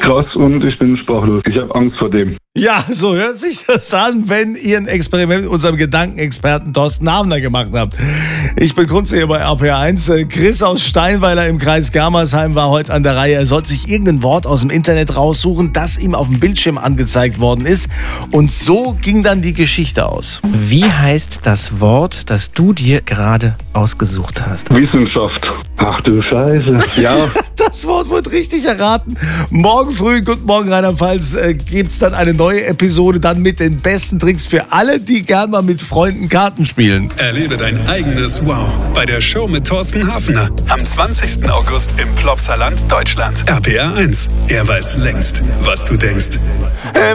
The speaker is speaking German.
krass und ich bin sprachlos. Ich habe Angst vor dem. Ja, so hört sich das an, wenn ihr ein Experiment mit unserem Gedankenexperten Thorsten Havner gemacht habt. Ich bin Kunze hier bei RPR1. Chris aus Steinweiler im Kreis Germersheim war heute an der Reihe. Er sollte sich irgendein Wort aus dem Internet raussuchen, das ihm auf dem Bildschirm angezeigt worden ist. Und so ging dann die Geschichte aus. Wie heißt das Wort, das du dir gerade ausgesucht hast? Wissenschaft. Ach du Scheiße. Ja. Das Wort wurde richtig erraten. Morgen früh, guten Morgen Rheinland-Pfalz, gibt's dann eine neue Episode, dann mit den besten Tricks für alle, die gern mal mit Freunden Karten spielen. Erlebe dein eigenes Wow bei der Show mit Thorsten Havner. Am 20. August im Plopsaland, Deutschland. RPR1. Er weiß längst, was du denkst.